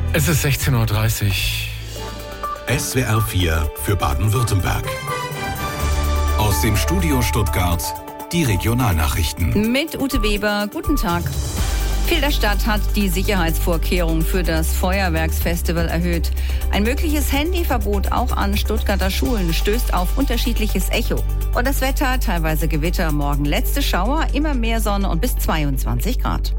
Es ist 16:30 Uhr. SWR 4 für Baden-Württemberg. Aus dem Studio Stuttgart die Regionalnachrichten. Mit Ute Weber, guten Tag. Filderstadt hat die Sicherheitsvorkehrungen für das Feuerwerksfestival erhöht. Ein mögliches Handyverbot auch an Stuttgarter Schulen stößt auf unterschiedliches Echo. Und das Wetter, teilweise Gewitter, morgen letzte Schauer, immer mehr Sonne und bis 22 Grad.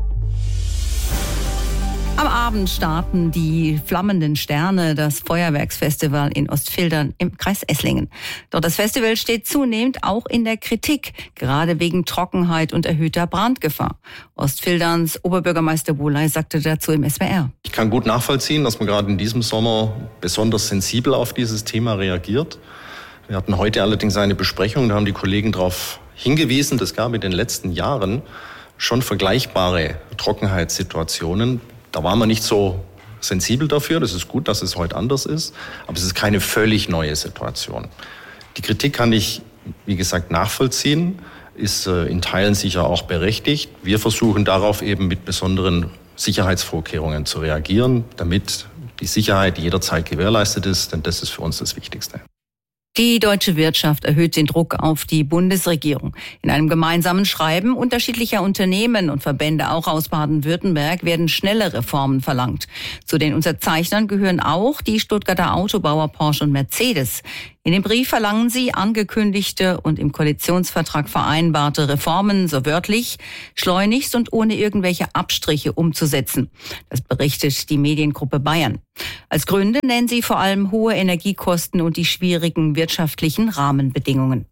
Am Abend starten die Flammenden Sterne, das Feuerwerksfestival in Ostfildern im Kreis Esslingen. Doch das Festival steht zunehmend auch in der Kritik, gerade wegen Trockenheit und erhöhter Brandgefahr. Ostfilderns Oberbürgermeister Bohley sagte dazu im SWR. Ich kann gut nachvollziehen, dass man gerade in diesem Sommer besonders sensibel auf dieses Thema reagiert. Wir hatten heute allerdings eine Besprechung, da haben die Kollegen darauf hingewiesen, es gab in den letzten Jahren schon vergleichbare Trockenheitssituationen. Da war man nicht so sensibel dafür. Das ist gut, dass es heute anders ist. Aber es ist keine völlig neue Situation. Die Kritik kann ich, wie gesagt, nachvollziehen. Ist in Teilen sicher auch berechtigt. Wir versuchen darauf eben mit besonderen Sicherheitsvorkehrungen zu reagieren, damit die Sicherheit jederzeit gewährleistet ist. Denn das ist für uns das Wichtigste. Die deutsche Wirtschaft erhöht den Druck auf die Bundesregierung. In einem gemeinsamen Schreiben unterschiedlicher Unternehmen und Verbände, auch aus Baden-Württemberg, werden schnelle Reformen verlangt. Zu den Unterzeichnern gehören auch die Stuttgarter Autobauer Porsche und Mercedes. In dem Brief verlangen sie angekündigte und im Koalitionsvertrag vereinbarte Reformen, so wörtlich, schleunigst und ohne irgendwelche Abstriche umzusetzen. Das berichtet die Mediengruppe Bayern. Als Gründe nennen sie vor allem hohe Energiekosten und die schwierigen wirtschaftlichen Rahmenbedingungen.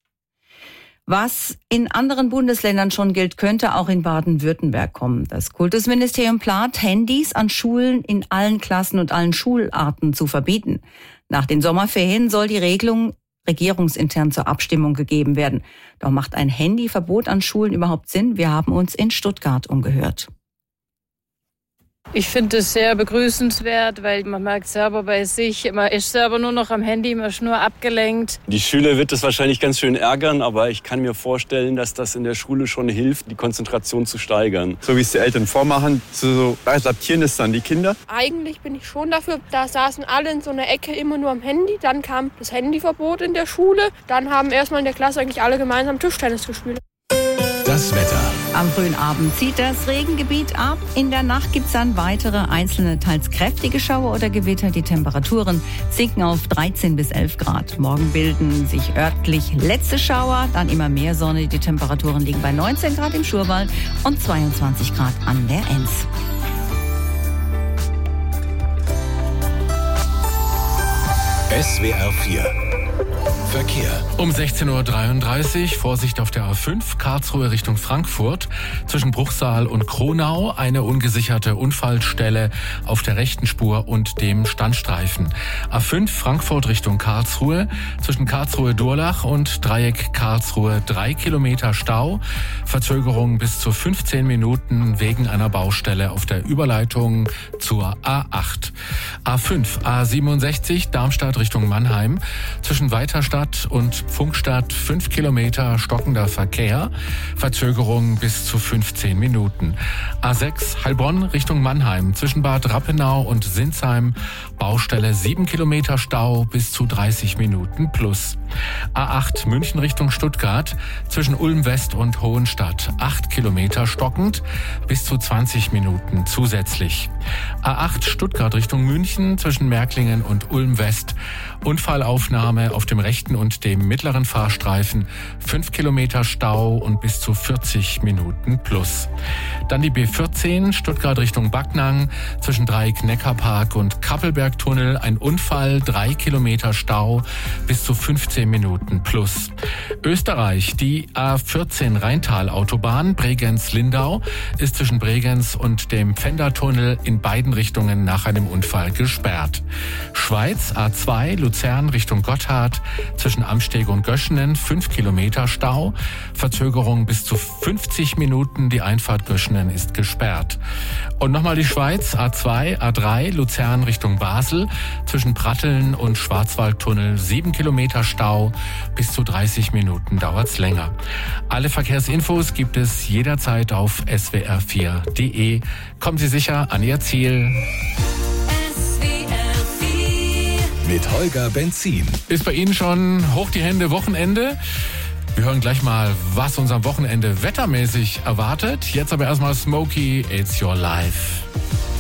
Was in anderen Bundesländern schon gilt, könnte auch in Baden-Württemberg kommen. Das Kultusministerium plant, Handys an Schulen in allen Klassen und allen Schularten zu verbieten. Nach den Sommerferien soll die Regelung regierungsintern zur Abstimmung gegeben werden. Doch macht ein Handyverbot an Schulen überhaupt Sinn? Wir haben uns in Stuttgart umgehört. Ich finde es sehr begrüßenswert, weil man merkt selber bei sich, man ist selber nur noch am Handy, man ist nur abgelenkt. Die Schüler wird das wahrscheinlich ganz schön ärgern, aber ich kann mir vorstellen, dass das in der Schule schon hilft, die Konzentration zu steigern. So wie es die Eltern vormachen, so adaptieren es dann die Kinder. Eigentlich bin ich schon dafür, da saßen alle in so einer Ecke immer nur am Handy. Dann kam das Handyverbot in der Schule. Dann haben erstmal in der Klasse eigentlich alle gemeinsam Tischtennis gespielt. Das Wetter. Am frühen Abend zieht das Regengebiet ab. In der Nacht gibt es dann weitere einzelne, teils kräftige Schauer oder Gewitter. Die Temperaturen sinken auf 13 bis 11 Grad. Morgen bilden sich örtlich letzte Schauer, dann immer mehr Sonne. Die Temperaturen liegen bei 19 Grad im Schurwald und 22 Grad an der Enz. SWR 4 Verkehr. Um 16:33 Uhr, Vorsicht auf der A5, Karlsruhe Richtung Frankfurt. Zwischen Bruchsal und Kronau eine ungesicherte Unfallstelle auf der rechten Spur und dem Standstreifen. A5 Frankfurt Richtung Karlsruhe. Zwischen Karlsruhe-Durlach und Dreieck Karlsruhe 3 Kilometer Stau. Verzögerung bis zu 15 Minuten wegen einer Baustelle auf der Überleitung zur A8. A5 A67 Darmstadt Richtung Mannheim. Zwischen Weiterstadt und Pfungstadt 5 Kilometer stockender Verkehr. Verzögerung bis zu 15 Minuten. A6 Heilbronn Richtung Mannheim. Zwischen Bad Rappenau und Sinsheim. Baustelle 7 Kilometer Stau bis zu 30 Minuten plus. A8 München Richtung Stuttgart. Zwischen Ulm West und Hohenstadt 8 Kilometer stockend bis zu 20 Minuten zusätzlich. A8 Stuttgart Richtung München. Zwischen Märklingen und Ulm West. Unfallaufnahme auf dem rechten und dem mittleren Fahrstreifen, 5 Kilometer Stau und bis zu 40 Minuten plus. Dann die B14 Stuttgart Richtung Backnang, zwischen Dreieck Neckarpark und Kappelbergtunnel ein Unfall, 3 Kilometer Stau bis zu 15 Minuten plus. Österreich, die A14 Rheintal-Autobahn Bregenz-Lindau ist zwischen Bregenz und dem Pfändertunnel in beiden Richtungen nach einem Unfall gesperrt. Schweiz, A2 Luzern Richtung Gotthard, zwischen Amsteg und Göschenen 5 Kilometer Stau, Verzögerung bis zu 50 Minuten, die Einfahrt Göschenen ist gesperrt. Und nochmal die Schweiz, A2, A3 Luzern Richtung Basel, zwischen Pratteln und Schwarzwaldtunnel 7 Kilometer Stau, bis zu 30 Minuten dauert's länger. Alle Verkehrsinfos gibt es jederzeit auf swr4.de. Kommen Sie sicher an Ihr Ziel. mit Holger Benzin. Ist bei Ihnen schon hoch die Hände Wochenende? Wir hören gleich mal, was uns am Wochenende wettermäßig erwartet. Jetzt aber erstmal Smokey, It's Your Life.